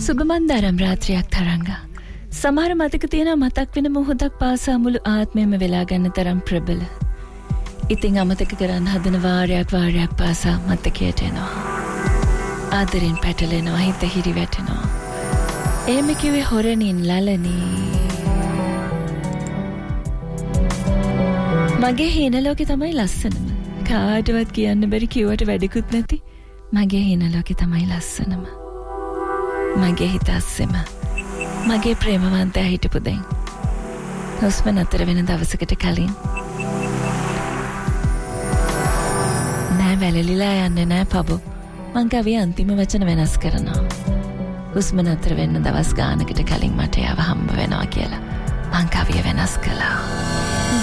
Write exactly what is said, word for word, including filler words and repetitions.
සුබමන්දාරම් රාත්‍රියක් තරංග. සමහර මතක තියෙන මතක් වෙන මොහොතක් පාසා මුළු ආත්මෙම වෙලා ගන්න තරම් ප්‍රබල. ඉතින් අමතක කරන්න හදන වාරයක් වාරයක් පාසා මතකයට එනවා. ආදරෙන් පැටලෙනවා, හිත හිරි වැටෙනවා. එහෙම කිව්වේ හොරණින් ලලනේ. මගේ හීන ලෝකේ තමයි ලස්සනම. කාටවත් කියන්න බැරි කිව්වට වැඩකුත් නැති. මගේ හීන ලෝකේ තමයි ලස්සනම. මගේ හිත අස්සෙම. මගේ ප්‍රේමවන්තයා හිටපු දැන්. හුස්ම නතර වෙන දවසකට කලින්. නෑ වැළලිලා යන්නේ නෑ පබෝ. මං කවියේ අන්තිම වචන වෙනස් කරනවා. හුස්ම නතර වෙන්න දවස් ගානකට කලින් මට යව හම්බ වෙනවා කියලා. මං කවිය වෙනස් කළා.